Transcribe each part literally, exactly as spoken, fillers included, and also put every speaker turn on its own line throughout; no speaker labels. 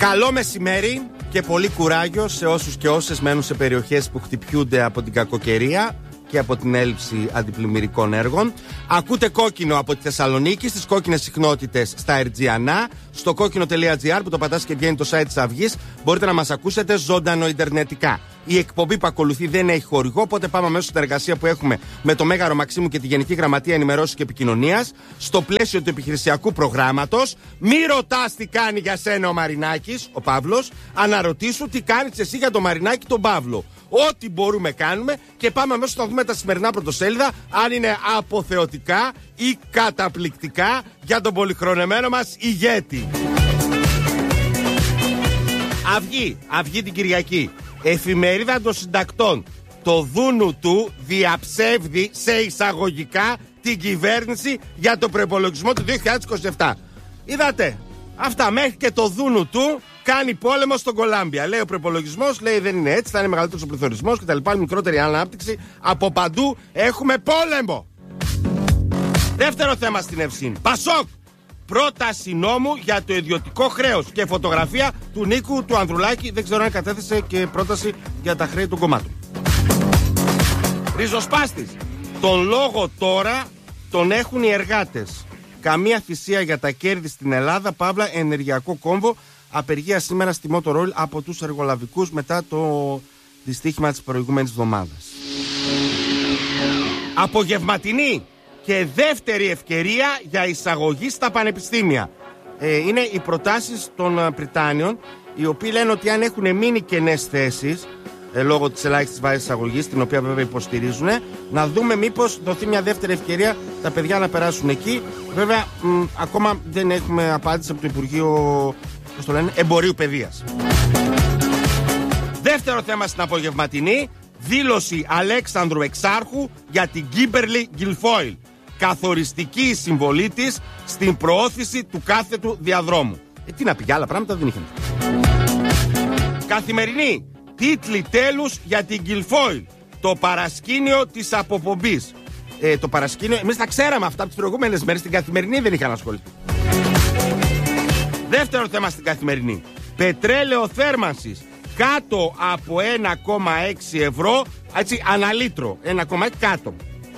Καλό μεσημέρι και πολύ κουράγιο σε όσους και όσες μένουν σε περιοχές που χτυπιούνται από την κακοκαιρία και από την έλλειψη αντιπλημμυρικών έργων. Ακούτε Κόκκινο από τη Θεσσαλονίκη, στις κόκκινες συχνότητες στα Ερτζιανά, στο κόκκινο τελεία τζι άρ που το πατάς και βγαίνει το site της Αυγής. Μπορείτε να μας ακούσετε ζωντανό ιντερνετικά. Η εκπομπή που ακολουθεί δεν έχει χορηγό, οπότε πάμε αμέσως στην εργασία που έχουμε με το Μέγαρο Μαξίμου και τη Γενική Γραμματεία Ενημερώσεως και Επικοινωνίας, στο πλαίσιο του επιχειρησιακού προγράμματος. Μη ρωτάς τι κάνει για σένα ο Μαρινάκης, ο Παύλος, αναρωτήσου τι κάνεις εσύ για τον Μαρινάκη τον Παύλο. Ό,τι μπορούμε κάνουμε και πάμε αμέσως να δούμε τα σημερινά πρωτοσέλιδα, αν είναι αποθεωτικά ή καταπληκτικά για τον πολυχρονεμένο μας ηγέτη. Αυγή, Αυγή την Κυριακή. Εφημερίδα των συντακτών. Το δούνου του διαψεύδει σε εισαγωγικά την κυβέρνηση για το προϋπολογισμό του δύο χιλιάδες είκοσι επτά. Είδατε, αυτά μέχρι και το δούνου του κάνει πόλεμο στον Κολάμπια. Λέει ο προϋπολογισμός, λέει δεν είναι έτσι, θα είναι μεγαλύτερος ο πληθωρισμός κτλ. Μικρότερη ανάπτυξη. Από παντού έχουμε πόλεμο. Δεύτερο θέμα στην Ευσύνη. Πασόκ. Πρόταση νόμου για το ιδιωτικό χρέος και φωτογραφία του Νίκου του Ανδρουλάκη. Δεν ξέρω αν κατέθεσε και πρόταση για τα χρέη των κομμάτων. Ριζοσπάστης. Τον λόγο τώρα τον έχουν οι εργάτες. Καμία θυσία για τα κέρδη στην Ελλάδα. Παύλα, ενεργειακό κόμβο. Απεργία σήμερα στη Motorol από τους εργολαβικούς μετά το δυστύχημα της προηγούμενης εβδομάδας. Απογευματινή και δεύτερη ευκαιρία για εισαγωγή στα πανεπιστήμια. Ε, είναι οι προτάσεις των Πριτάνιων, οι οποίοι λένε ότι αν έχουν μείνει κενές θέσεις ε, λόγω της ελάχιστης βάσης εισαγωγής, την οποία βέβαια υποστηρίζουν, να δούμε μήπως δοθεί μια δεύτερη ευκαιρία τα παιδιά να περάσουν εκεί. Βέβαια, μ, ακόμα δεν έχουμε απάντηση από το Υπουργείο, πώς το λένε, Εμπορίου Παιδείας. Δεύτερο θέμα στην απογευματινή, δήλωση Αλέξανδρου Εξάρχου για την Κίμπερλι Γκιλφόιλ. Καθοριστική η συμβολή της στην προώθηση του κάθετου διαδρόμου. Ε, τι να πει, άλλα πράγματα δεν είχαν. Καθημερινή. Τίτλοι τέλους για την Γκιλφόιλ. Το παρασκήνιο της αποπομπής. Ε, το παρασκήνιο, εμείς τα ξέραμε αυτά από τις προηγούμενες μέρες. Στην Καθημερινή δεν είχαν ασχοληθεί. Δεύτερο θέμα στην Καθημερινή. Πετρέλαιο θέρμανσης κάτω από ένα κόμμα έξι ευρώ, έτσι, αναλύτρο. ένα κόμμα έξι κάτω.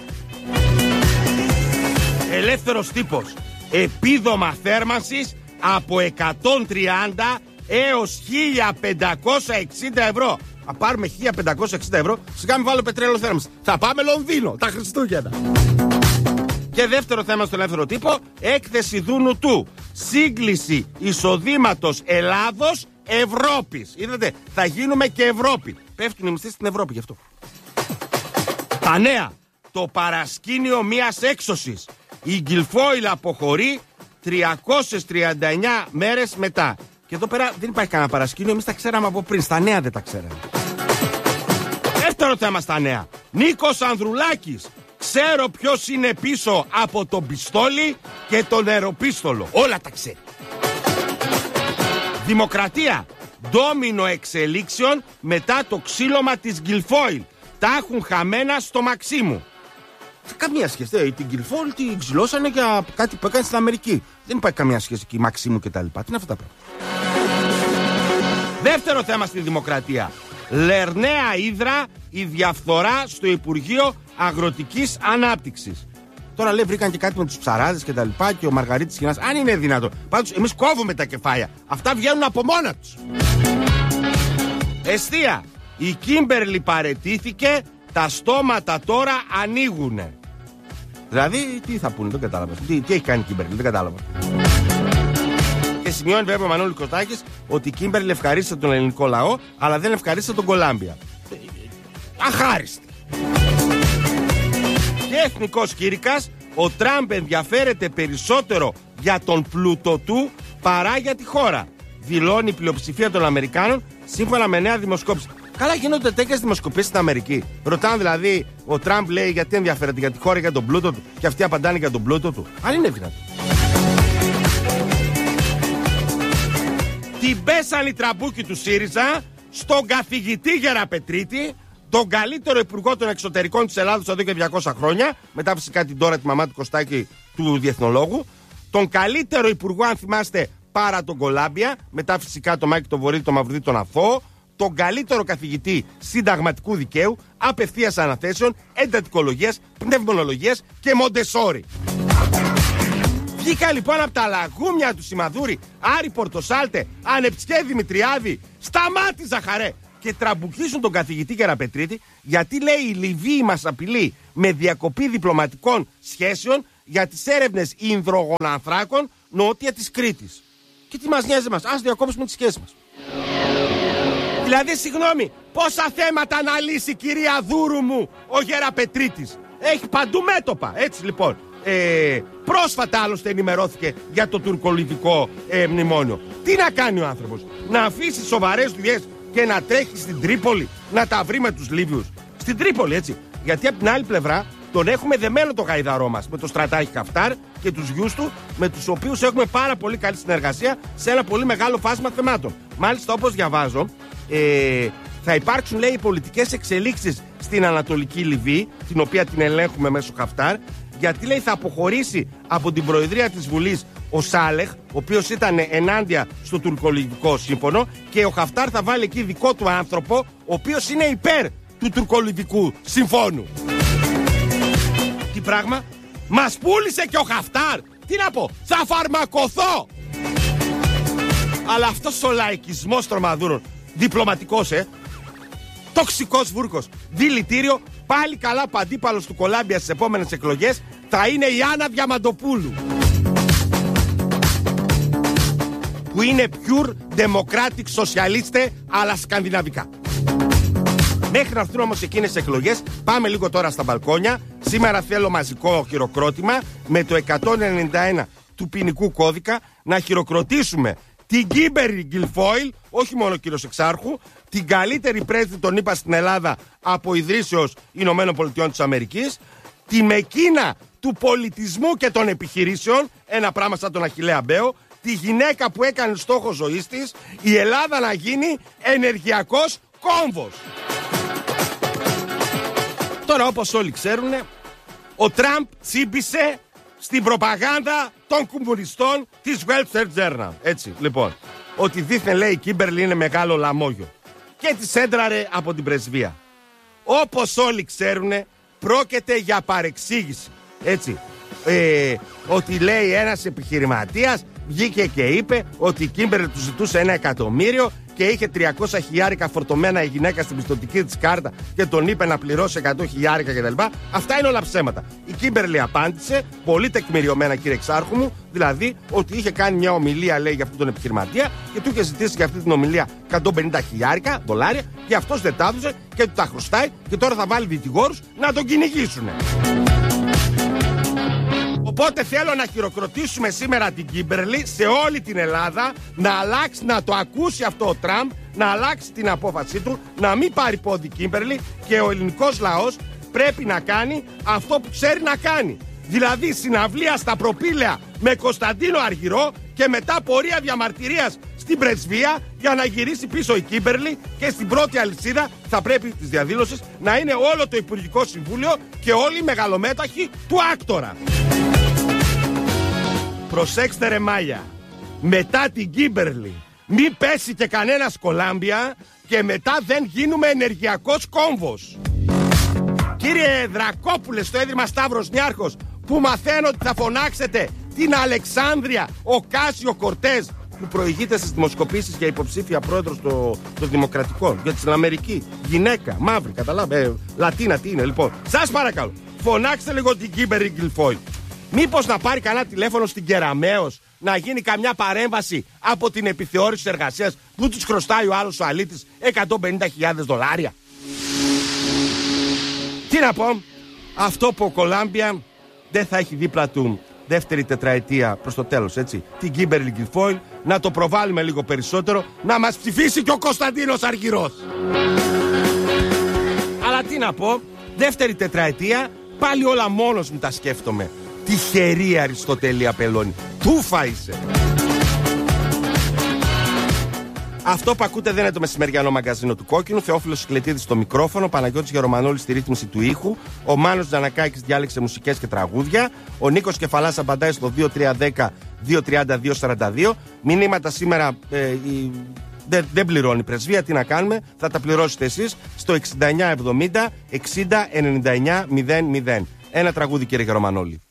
Ελεύθερος τύπος. Επίδομα θέρμανσης από εκατόν τριάντα έως χίλια πεντακόσια εξήντα ευρώ. Θα πάρουμε χίλια πεντακόσια εξήντα ευρώ, σιγά μην βάλω πετρέλαιο θέρμανσης. Θα πάμε Λονδίνο τα Χριστούγεννα. Και δεύτερο θέμα στον ελεύθερο τύπο, έκθεση δούνου του. Σύγκληση εισοδήματος Ελλάδος Ευρώπης. Είδατε, θα γίνουμε και Ευρώπη. Πέφτουν οι μισθοί στην Ευρώπη γι' αυτό. Τα νέα. Το παρασκήνιο μιας έξωσης. Η Γκιλφόιλ αποχωρεί τριακόσιες τριάντα εννιά μέρες μετά. Και εδώ πέρα δεν υπάρχει κανένα παρασκήνιο, εμείς τα ξέραμε από πριν. Στα νέα δεν τα ξέραμε. Δεύτερο θέμα στα νέα. Νίκος Ανδρουλάκης. Ξέρω ποιος είναι πίσω από τον πιστόλι και τον νεροπίστολο. Όλα τα ξέρει. Δημοκρατία. Ντόμινο εξελίξεων μετά το ξύλωμα της Γκιλφόιλ. Τα έχουν χαμένα στο Μαξίμου. Καμία σχέση. Ε, την Γκιλφόιλ την ξυλώσανε για κάτι που έκανε στην Αμερική. Δεν υπάρχει καμία σχέση εκεί, Μαξίμου κτλ. Τι είναι αυτά τα πράγματα. Δεύτερο θέμα στη Δημοκρατία. Λερναία Ύδρα, η διαφθορά στο Υπουργείο Αγροτικής Ανάπτυξης. Τώρα λέει βρήκαν και κάτι με τους ψαράδες και τα λοιπά και ο Μαργαρίτης Χινάς. Αν είναι δυνατό. Πάντως εμείς κόβουμε τα κεφάλια. Αυτά βγαίνουν από μόνα τους. Εστία. Η Κίμπερλι παραιτήθηκε. Τα στόματα τώρα ανοίγουνε. Δηλαδή τι θα πούνε, δεν κατάλαβα. Τι, τι έχει κάνει η Κίμπερλι, δεν κατάλαβα. Και σημειώνει βέβαια ο Μανώλης Κωστάκης ότι η Κίμπερλι ευχαρίστησε τον ελληνικό λαό, αλλά δεν ευχαρίστησε τον Κολάμπια. Αχάριστη. Και εθνικός κήρυκας, ο Τραμπ ενδιαφέρεται περισσότερο για τον πλούτο του παρά για τη χώρα. Δηλώνει η πλειοψηφία των Αμερικάνων σύμφωνα με νέα δημοσκόπηση. Καλά, γίνονται τέτοιες δημοσκοπήσεις στην Αμερική. Ρωτάνε δηλαδή, ο Τραμπ λέει γιατί ενδιαφέρεται για τη χώρα, για τον πλούτο του, και αυτοί απαντάνε για τον πλούτο του. Αν είναι δυνατό. Την πέσανε οι τραμπούκοι του ΣΥΡΙΖΑ στον καθηγητή Γεραπετρίτη, τον καλύτερο υπουργό των εξωτερικών της Ελλάδος εδώ και διακόσια χρόνια, μετά φυσικά την τώρα τη μαμά του Κωστάκη του διεθνολόγου, τον καλύτερο υπουργό, αν θυμάστε, παρά τον Κολάμπια, μετά φυσικά το Μάκη τον Βορύδη, τον Μαυρουδί, τον Αθώο, τον καλύτερο καθηγητή συνταγματικού δικαίου, απευθείας αναθέσεων, εντατικολογίας, πνευμονολογίας και Μοντεσόρι. Βγήκα λοιπόν από τα λαγούμια του Σιμαδούρη, Άρη Πορτοσάλτε, Ανεψιέ Δημητριάδη, σταμάτησα χαρέ, και τραμπουκίζουν τον καθηγητή Γεραπετρίτη, γιατί λέει η Λιβύη μας απειλεί με διακοπή διπλωματικών σχέσεων για τις έρευνες ινδρογονανθράκων νότια της Κρήτης. Και τι μας νοιάζει μας, ας διακόψουμε τις σχέσεις μας. Δηλαδή, συγγνώμη, πόσα θέματα να λύσει, κυρία Δούρου μου, ο Γεραπετρίτης. Έχει παντού μέτωπα, έτσι λοιπόν. Ε, πρόσφατα άλλωστε ενημερώθηκε για το τουρκολιβικό ε, μνημόνιο. Τι να κάνει ο άνθρωπος, να αφήσει σοβαρές δουλειές και να τρέχει στην Τρίπολη να τα βρει με τους Λίβιους? Στην Τρίπολη, έτσι. Γιατί από την άλλη πλευρά τον έχουμε δεμένο το γαϊδαρό μας με το στρατάρχη Χαφτάρ και τους γιους του, με τους οποίους έχουμε πάρα πολύ καλή συνεργασία σε ένα πολύ μεγάλο φάσμα θεμάτων. Μάλιστα, όπως διαβάζω, ε, θα υπάρξουν, λέει, πολιτικές εξελίξεις στην Ανατολική Λιβύη, την οποία την ελέγχουμε μέσω Χαφτάρ, γιατί, λέει, θα αποχωρήσει από την προεδρία της Βουλής ο Σάλεχ, ο οποίος ήταν ενάντια στο τουρκολιβικό σύμφωνο, και ο Χαφτάρ θα βάλει εκεί δικό του άνθρωπο, ο οποίος είναι υπέρ του τουρκολιβικού συμφώνου. Τι πράγμα, μας πούλησε και ο Χαφτάρ. Τι να πω, θα φαρμακοθώ. Αλλά αυτός ο λαϊκισμός των Μαδούρων, διπλωματικός, ε, τοξικός βούρκος, δηλητήριο, πάλι καλά που αντίπαλος του Κολάμπια στις επόμενες εκλογές θα είναι η Άννα Διαμαντοπούλου, που είναι pure democratic socialiste, αλλά σκανδιναβικά. Μέχρι να έρθουν όμως εκείνες τις εκλογές, πάμε λίγο τώρα στα μπαλκόνια. Σήμερα θέλω μαζικό χειροκρότημα με το εκατόν ενενήντα ένα του ποινικού κώδικα να χειροκροτήσουμε την Κίμπερλι Γκιλφόιλ, όχι μόνο κύριος Εξάρχου, την καλύτερη πρέσβη των ΗΠΑ στην Ελλάδα από ιδρύσεως Ηνωμένων Πολιτειών της Αμερικής, τη Μεκίνα του πολιτισμού και των επιχειρήσεων, ένα πράγμα σαν τον Αχιλλέα Μπέο, τη γυναίκα που έκανε στόχο ζωής της η Ελλάδα να γίνει ενεργειακός κόμβος. Τώρα, όπως όλοι ξέρουν, ο Τραμπ τσίμπησε στην προπαγάνδα των κομμουνιστών της Wall Street Journal. Έτσι, λοιπόν, ότι δήθεν, λέει, η Κίμπερλι είναι μεγάλο λαμόγιο, και της έντραρε από την πρεσβεία. Όπως όλοι ξέρουν, πρόκειται για παρεξήγηση. Έτσι, ε, ότι, λέει, ένας επιχειρηματίας βγήκε και είπε ότι η Κίμπερλι του ζητούσε ένα εκατομμύριο και είχε τριακόσια χιλιάρικα φορτωμένα η γυναίκα στην πιστωτική της κάρτα και τον είπε να πληρώσει εκατό χιλιάρικα κτλ. Αυτά είναι όλα ψέματα. Η Κίμπερλι απάντησε, πολύ τεκμηριωμένα, κύριε Εξάρχου μου, δηλαδή ότι είχε κάνει μια ομιλία, λέει, για αυτόν τον επιχειρηματία και του είχε ζητήσει για αυτή την ομιλία εκατόν πενήντα χιλιάρικα δολάρια και αυτός δεν τα έδωσε και του τα χρωστάει και τώρα θα βάλει δικηγόρους να τον κυνηγήσουν. Οπότε θέλω να χειροκροτήσουμε σήμερα την Κίμπερλι σε όλη την Ελλάδα, να αλλάξει, να το ακούσει αυτό ο Τραμπ, να αλλάξει την απόφασή του, να μην πάρει πόδι Κίμπερλι, και ο ελληνικός λαός πρέπει να κάνει αυτό που ξέρει να κάνει. Δηλαδή συναυλία στα προπήλαια με Κωνσταντίνο Αργυρό και μετά πορεία διαμαρτυρίας στην πρεσβεία για να γυρίσει πίσω η Κίμπερλι, και στην πρώτη αλυσίδα θα πρέπει της διαδήλωσης να είναι όλο το Υπουργικό Συμβούλιο και όλοι οι μεγαλομέταχοι του άκτορα. Προσέξτε, ρε μάλια, μετά την Κίμπερλι μη πέσει και κανένας Κολάμπια και μετά δεν γίνουμε ενεργειακός κόμβος. Κύριε Δρακόπουλε, στο Ίδρυμα Σταύρος Νιάρχος, που μαθαίνω ότι θα φωνάξετε την Αλεξάνδρεια Οκάσιο Κορτέζ, που προηγείται στις δημοσκοπήσεις για υποψήφια πρόεδρος των το Δημοκρατικών, για την Αμερική, γυναίκα, μαύρη, καταλάβε, ε, Λατίνα, τι είναι, λοιπόν. Σας παρακαλώ, φωνάξτε λίγο την Κίμπερλι Γκιλφόιλ. Μήπως να πάρει κανένα τηλέφωνο στην Κεραμέως, να γίνει καμιά παρέμβαση από την επιθεώρηση εργασίας που τους χρωστάει ο άλλος ο αλήτης εκατόν πενήντα χιλιάδες δολάρια. Τι να πω, αυτό που ο Κολάμπια δεν θα έχει δίπλα του δεύτερη τετραετία προς το τέλος, έτσι, την Κίμπερλι Γκιλφόιλ, να το προβάλλουμε λίγο περισσότερο, να μας ψηφίσει και ο Κωνσταντίνος Αργυρός. Αλλά τι να πω, δεύτερη τετραετία, πάλι όλα μόνος μου τα σκέφτομαι. Τυχερή Αριστοτέλη Απελώνη. Τούφα είσαι. Αυτό που ακούτε δεν είναι το μεσημεριανό μαγκαζίνο του Κόκκινου. Θεόφιλος Σικλετίδης στο μικρόφωνο, Παναγιώτης Γερομανόλης στη ρύθμιση του ήχου. Ο Μάνος Τζανακάκης διάλεξε μουσικές και τραγούδια. Ο Νίκος Κεφαλάς απαντάει στο δύο τρία ένα μηδέν δύο τρία δύο σαράντα δύο. Μηνύματα σήμερα ε, η... δεν, δεν πληρώνει η πρεσβεία. Τι να κάνουμε, θα τα πληρώσετε εσείς στο εξήντα εννιά εβδομήντα εξήντα ενενήντα εννιά μηδέν μηδέν. Ένα τραγούδι, κύριε Γερομανόλη.